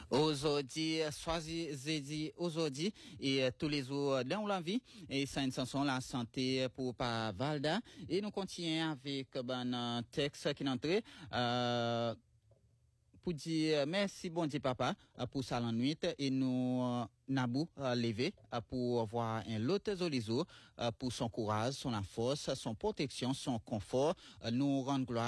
Aujourd'hui, aujourd'hui, et tous les jours dans la vie, et ça une chanson la santé pour pas Valda, et nous continuons avec un texte qui est entré, pour dire merci bon Dieu papa pour ça la nuit et nous Nabou levé pour voir un lot de jour pour son courage, son force, son protection, son confort, nous rendre gloire